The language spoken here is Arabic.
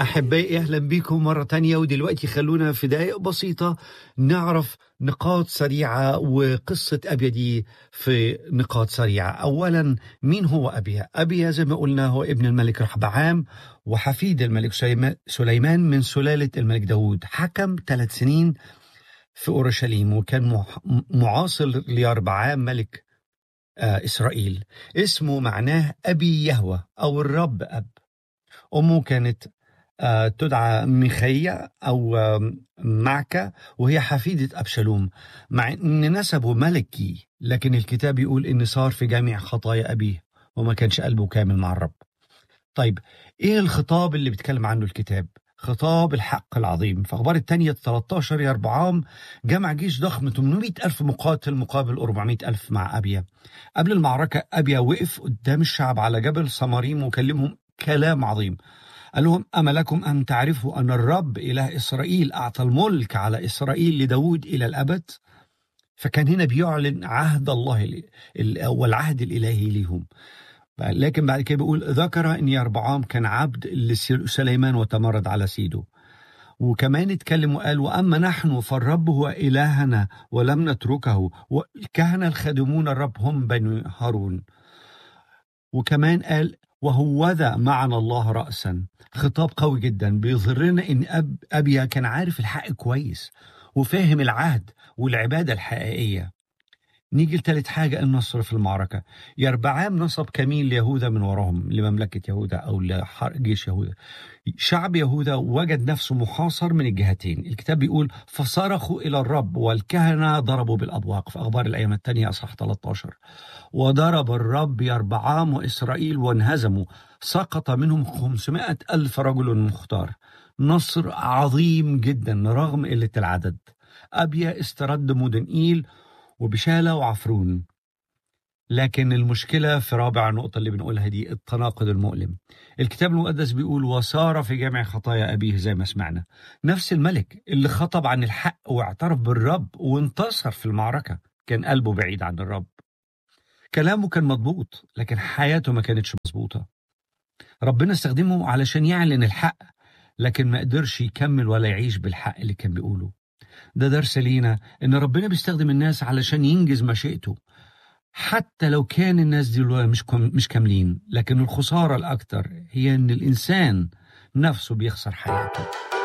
أحبائي أهلا بكم مرة تانية، ودلوقتي خلونا في دقائق بسيطة نعرف نقاط سريعة وقصة أبيا دي في نقاط سريعة. أولا، مين هو أبيا؟ أبيا زي ما قلنا هو ابن الملك رحبعام وحفيد الملك سليمان من سلالة الملك داود. حكم 3 سنين في أورشليم وكان معاصر ليربعام ملك إسرائيل. اسمه معناه أبي يهوه أو الرب أب. أمه كانت تدعى ميخية أو معكة، وهي حفيدة أبشالوم، مع أن نسبه ملكي، لكن الكتاب يقول أن صار في جميع خطايا أبيه وما كانش قلبه كامل مع الرب. طيب، إيه الخطاب اللي بيتكلم عنه الكتاب؟ خطاب الحق العظيم. في أخبار الثانية 13 يربعام جمع جيش ضخم 800 ألف مقاتل مقابل 400 ألف مع أبيا. قبل المعركة أبيا وقف قدام الشعب على جبل سماريم وكلمهم كلام عظيم. قال لهم: أما لكم أن تعرفوا أن الرب إله إسرائيل أعطى الملك على إسرائيل لداود إلى الأبد. فكان هنا بيعلن عهد الله والعهد الإلهي ليهم. لكن بعد كده بيقول: ذكر أن يربعام كان عبد لسليمان وتمرد على سيده. وكمان اتكلم وقال: وأما نحن فالرب هو إلهنا ولم نتركه، والكهنة الخادمون الرب هم بني هارون. وكمان قال: وهوذا معنا الله رأسا. خطاب قوي جدا بيظهر لنا ان أبيا كان عارف الحق كويس وفاهم العهد والعبادة الحقيقية. نيجي لثالث حاجة، النصر في المعركة. يربعام نصب كمين ليهوذا من وراهم لمملكة يهوذا أو لجيش يهوذا. شعب يهوذا وجد نفسه محاصر من الجهتين. الكتاب بيقول: فصرخوا إلى الرب والكهنة ضربوا بالأبواق. في أخبار الأيام الثانية أصحاح 13. وضرب الرب يربعام وإسرائيل وانهزموا، سقط منهم 500 ألف رجل مختار. نصر عظيم جدا رغم قلة العدد. أبيا استرد مدن إيل وبشالة وعفرون. لكن المشكلة في رابع نقطة اللي بنقولها دي، التناقض المؤلم. الكتاب المقدس بيقول: وصار في جميع خطايا أبيه. زي ما سمعنا، نفس الملك اللي خطب عن الحق واعترف بالرب وانتصر في المعركة كان قلبه بعيد عن الرب. كلامه كان مضبوط لكن حياته ما كانتش مظبوطة. ربنا استخدمه علشان يعلن الحق لكن ما قدرش يكمل ولا يعيش بالحق اللي كان بيقوله. ده درس لينا ان ربنا بيستخدم الناس علشان ينجز مشيئته، حتى لو كان الناس دي مش كاملين. لكن الخسارة الأكتر هي ان الإنسان نفسه بيخسر حياته.